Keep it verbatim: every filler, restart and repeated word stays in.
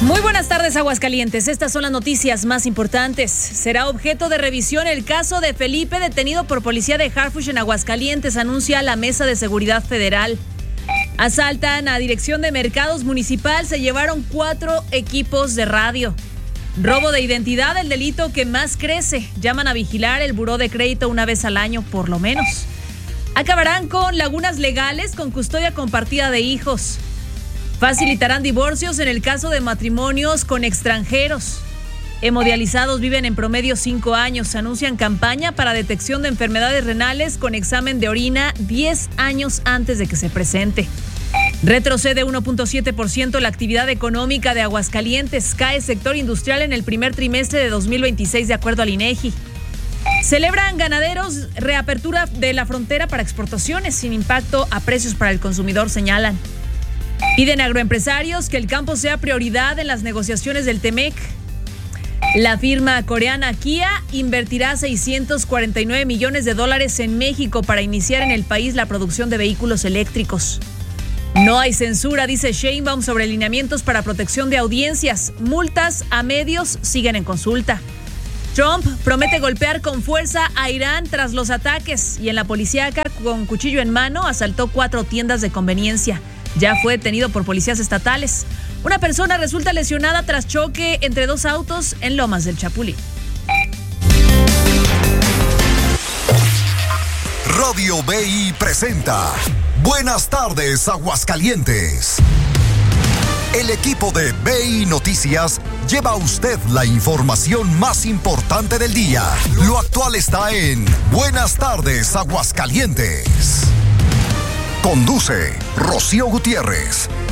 Muy buenas tardes, Aguascalientes. Estas son las noticias más importantes. Será objeto de revisión el caso de Felipe, detenido por policía de Harfuch en Aguascalientes, anuncia la Mesa de Seguridad Federal. Asaltan a Dirección de Mercados Municipal, se llevaron cuatro equipos de radio. Robo de identidad, el delito que más crece. Llaman a vigilar el buró de crédito una vez al año, por lo menos. Acabarán con lagunas legales con custodia compartida de hijos. Facilitarán divorcios en el caso de matrimonios con extranjeros. Hemodializados viven en promedio cinco años. Anuncian campaña para detección de enfermedades renales con examen de orina diez años antes de que se presente. Retrocede uno punto siete por ciento la actividad económica de Aguascalientes. Cae sector industrial en el primer trimestre de dos mil veintiséis, de acuerdo al INEGI. Celebran ganaderos reapertura de la frontera para exportaciones sin impacto a precios para el consumidor, señalan. Piden agroempresarios que el campo sea prioridad en las negociaciones del T-M E C. La firma coreana Kia invertirá seiscientos cuarenta y nueve millones de dólares en México para iniciar en el país la producción de vehículos eléctricos. No hay censura, dice Sheinbaum, sobre lineamientos para protección de audiencias. Multas a medios siguen en consulta. Trump promete golpear con fuerza a Irán tras los ataques, y en la policíaca, con cuchillo en mano, asaltó cuatro tiendas de conveniencia. Ya fue detenido por policías estatales. Una persona resulta lesionada tras choque entre dos autos en Lomas del Chapulín. Radio B I presenta Buenas tardes, Aguascalientes. El equipo de B I Noticias lleva a usted la información más importante del día. Lo actual está en Buenas tardes, Aguascalientes. Conduce Rocío Gutiérrez.